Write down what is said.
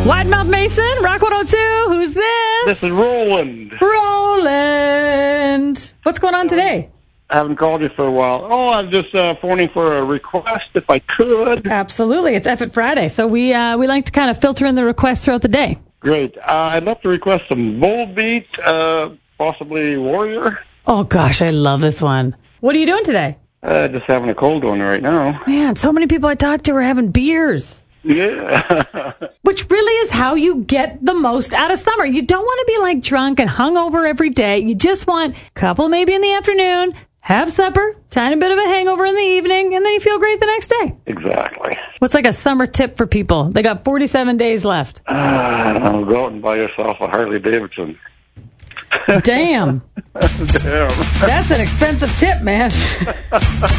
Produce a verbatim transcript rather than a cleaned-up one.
Widemouth Mason, Rock one oh two. Who's this? This is Roland. Roland. What's going on today? I haven't called you for a while. Oh, I'm just uh, phoning for a request if I could. Absolutely. It's F It Friday, so we uh, we like to kind of filter in the requests throughout the day. Great. Uh, I'd love to request some Volbeat, uh, possibly Warrior. Oh, gosh, I love this one. What are you doing today? Uh, just having a cold one right now. Man, so many people I talked to are having beers. Yeah. Which really is how you get the most out of summer. You don't want to be like drunk and hungover every day. You just want a couple maybe in the afternoon, have supper, tiny bit of a hangover in the evening, and then you feel great the next day. Exactly. What's like a summer tip for people? They got forty-seven days left. Uh, I don't know, go out and buy yourself a Harley Davidson. Damn. Damn. That's an expensive tip, man.